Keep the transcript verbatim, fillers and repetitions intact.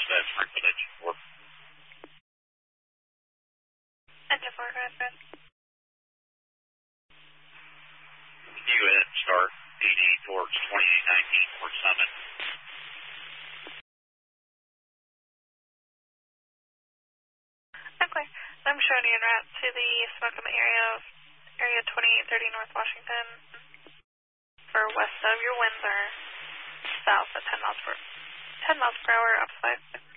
that's Franklin Engine four. Engine four, go ahead, Fred. U N start D D towards twenty-eight nineteen Fort Summit. Okay, I'm showing you en route to the Smokey area, area twenty-eight thirty North Washington. For west of your Windsor, south at ten miles per ten miles per hour, upside.